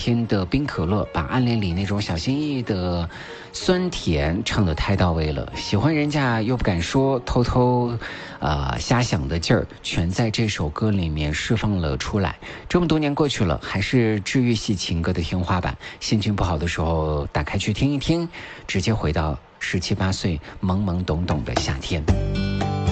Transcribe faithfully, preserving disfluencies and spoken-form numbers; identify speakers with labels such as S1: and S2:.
S1: 天的冰可乐，把暗恋里那种小心翼翼的酸甜唱得太到位了，喜欢人家又不敢说，偷偷呃瞎想的劲儿全在这首歌里面释放了出来。这么多年过去了，还是治愈系情歌的天花板，心情不好的时候打开去听一听，直接回到十七八岁懵懵懂懂的夏天。